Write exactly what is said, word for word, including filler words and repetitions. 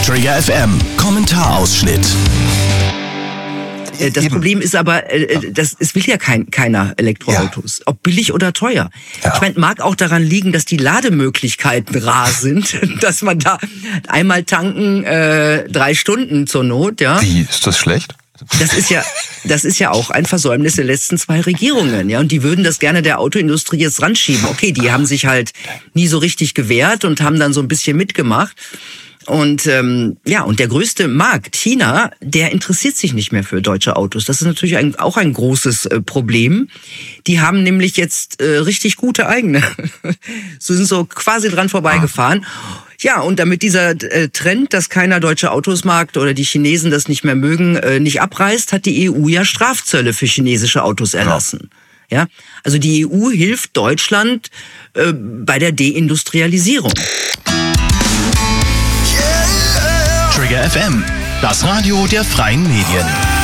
Trigger F M, Kommentarausschnitt. Das Problem ist aber, das, es will ja kein, keiner Elektroautos, ja. Ob billig oder teuer. Ja. Ich meine, mag auch daran liegen, dass die Lademöglichkeiten rar sind, dass man da einmal tanken, äh, drei Stunden zur Not, ja. Wie, ist das schlecht? Das ist ja, das ist ja auch ein Versäumnis der letzten zwei Regierungen, ja. Und die würden das gerne der Autoindustrie jetzt ranschieben. Okay, die haben sich halt nie so richtig gewehrt und haben dann so ein bisschen mitgemacht. Und ähm, ja, und der größte Markt, China, der interessiert sich nicht mehr für deutsche Autos. Das ist natürlich ein, auch ein großes äh, Problem. Die haben nämlich jetzt äh, richtig gute eigene. So sind so quasi dran vorbeigefahren. Ja, und damit dieser äh, Trend, dass keiner deutsche Autos mag oder die Chinesen das nicht mehr mögen, äh, nicht abreißt, hat die E U ja Strafzölle für chinesische Autos erlassen. Ja, ja? Also die E U hilft Deutschland äh, bei der Deindustrialisierung. Trigger F M, das Radio der freien Medien.